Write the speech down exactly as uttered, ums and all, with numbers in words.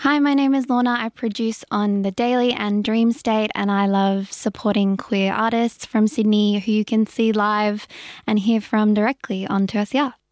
Hi, my name is Lorna. I produce on The Daily and Dream State, and I love supporting queer artists from Sydney who you can see live and hear from directly on two S E R.